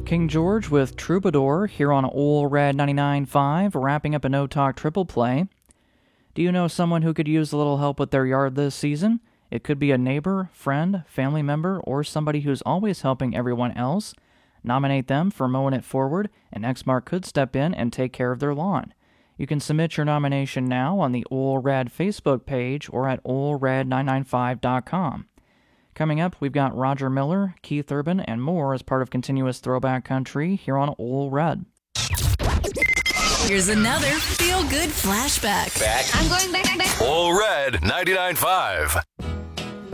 King George with Troubadour here on Ole Red 99.5, wrapping up a No Talk triple play. Do you know someone who could use a little help with their yard this season? It could be a neighbor, friend, family member, or somebody who's always helping everyone else. Nominate them for Mowing It Forward, and Exmark could step in and take care of their lawn. You can submit your nomination now on the Ole Red Facebook page or at olered995.com. Coming up, we've got Roger Miller, Keith Urban, and more as part of Continuous Throwback Country here on Ole Red. Here's another feel-good flashback. I'm going back. Ole Red 99.5.